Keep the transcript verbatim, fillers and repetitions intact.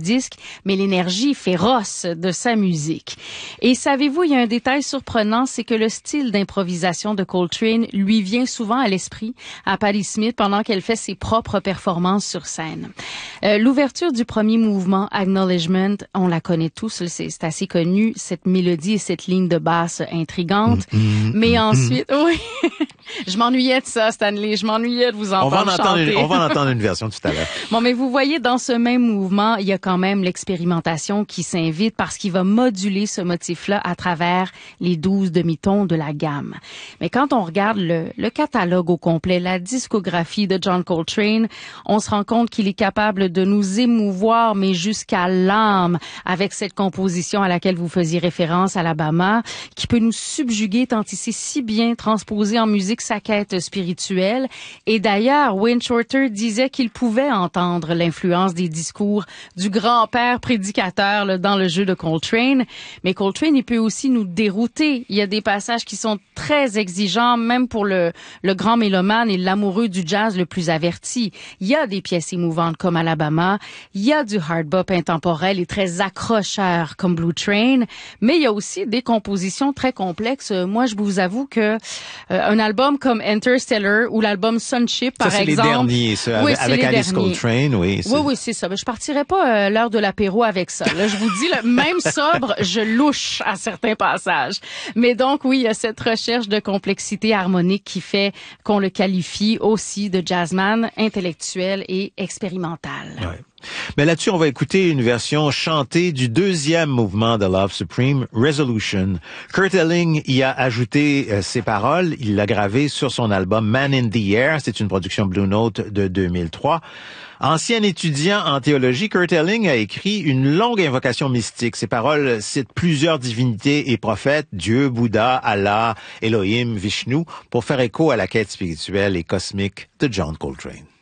disque, mais l'énergie féroce de sa musique. Et savez-vous, il y a un détail surprenant, c'est que le style d'improvisation de Coltrane lui vient souvent à l'esprit à Patti Smith pendant qu'elle fait ses propres performances sur scène. Euh, l'ouverture du premier mouvement, Acknowledgement, on la connaît tous, c'est, c'est assez connu, cette mélodie et cette ligne de basse intrigante. Mmh, mmh, mais mmh, ensuite, mmh. oui, je m'ennuyais de ça, Stanley, je m'ennuyais de vous entendre on va en chanter. Une, on va en entendre une version tout à l'heure. Bon, mais vous voyez, dans ce même mouvement, il y a quand même l'expérimentation qui s'invite parce qu'il va moduler ce motif-là à travers les douze demi-tons de la gamme. Mais quand on regarde le, le catalogue au complet, la discographie de John Coltrane, on se rend compte qu'il est capable de nous émouvoir, mais jusqu'à l'âme, avec cette composition à laquelle vous faisiez référence, Alabama, qui peut nous subjuguer tant il sait si bien transposer en musique sa quête spirituelle. Et d'ailleurs, Wayne Shorter disait qu'il pouvait entendre l'influence des discours du grand-père prédicateur là, dans le jeu de Coltrane. Mais Coltrane, il peut aussi nous dérouter. Il y a des passages qui sont très exigeants, même pour le, le grand mélomane et l'amoureux du jazz le plus averti. Il y a des pièces émouvantes comme Alabama. Il y a du hard bop intemporel et très accrocheur comme Blue Train. Mais il y a aussi des compositions très complexes. Moi, je vous avoue que euh, un album comme Interstellar ou l'album Sunship, par ça, c'est exemple. Les derniers, ça, oui, avec, avec Alice derniers. Coltrane, oui. Oui, oui, c'est ça. Je partirais pas euh, l'heure de l'apéro avec ça. Là, je vous dis, là, même sobre, je louche à certains passages. Mais donc, oui, il y a cette recherche de complexité harmonique qui fait qu'on le qualifie aussi de jazzman intellectuel et expérimental. Ouais. Mais là-dessus, on va écouter une version chantée du deuxième mouvement de Love Supreme, Resolution. Kurt Elling y a ajouté euh, ses paroles. Il l'a gravé sur son album Man in the Air. C'est une production Blue Note de deux mille trois. Ancien étudiant en théologie, Kurt Elling a écrit une longue invocation mystique. Ses paroles citent plusieurs divinités et prophètes, Dieu, Bouddha, Allah, Elohim, Vishnu, pour faire écho à la quête spirituelle et cosmique de John Coltrane.